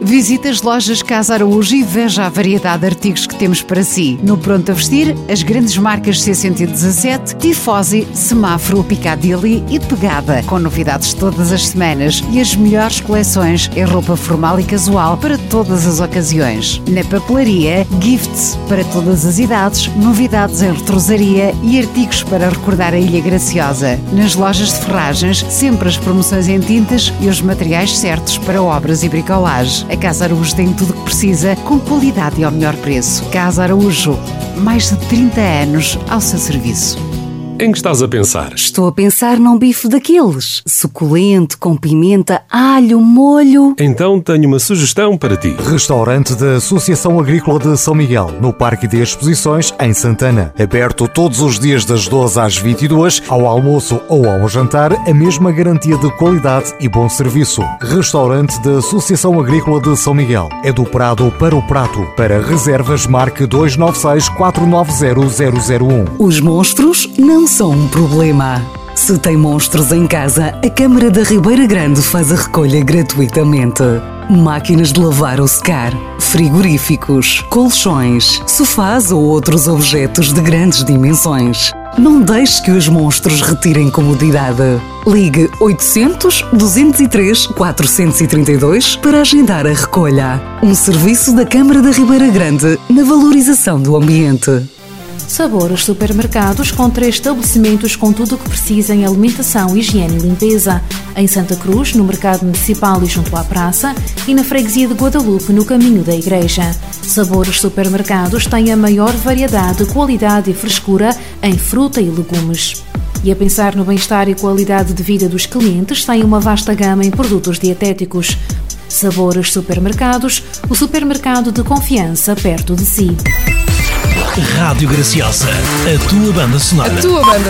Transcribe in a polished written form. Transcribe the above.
Visite as lojas Casa Araújo e veja a variedade de artigos que temos para si. No Pronto a Vestir, as grandes marcas C117, Tifosi, Semáforo, Piccadilly e Pegada, com novidades todas as semanas e as melhores coleções em roupa formal e casual para todas as ocasiões. Na papelaria, gifts para todas as idades, novidades em retrosaria e artigos para recordar a Ilha Graciosa. Nas lojas de ferragens, sempre as promoções em tintas e os materiais certos para obras e bricolagem. A Casa Araújo tem tudo o que precisa, com qualidade e ao melhor preço. Casa Araújo, mais de 30 anos ao seu serviço. Em que estás a pensar? Estou a pensar num bife daqueles, suculento, com pimenta, alho, molho. Então tenho uma sugestão para ti. Restaurante da Associação Agrícola de São Miguel, no Parque de Exposições, em Santana. Aberto todos os dias das 12 às 22, ao almoço ou ao jantar, a mesma garantia de qualidade e bom serviço. Restaurante da Associação Agrícola de São Miguel. É do Prado para o Prato. Para reservas, marque 296 490 001. Os monstros não são um problema. Se tem monstros em casa, a Câmara da Ribeira Grande faz a recolha gratuitamente. Máquinas de lavar ou secar, frigoríficos, colchões, sofás ou outros objetos de grandes dimensões. Não deixe que os monstros retirem comodidade. Ligue 800 203 432 para agendar a recolha. Um serviço da Câmara da Ribeira Grande na valorização do ambiente. Sabores Supermercados, com 3 estabelecimentos com tudo o que precisa em alimentação, higiene e limpeza. Em Santa Cruz, no Mercado Municipal e junto à Praça, e na Freguesia de Guadalupe, no caminho da Igreja. Sabores Supermercados tem a maior variedade, qualidade e frescura em fruta e legumes. E a pensar no bem-estar e qualidade de vida dos clientes, tem uma vasta gama em produtos dietéticos. Sabores Supermercados, o supermercado de confiança perto de si. Rádio Graciosa, a tua banda sonora.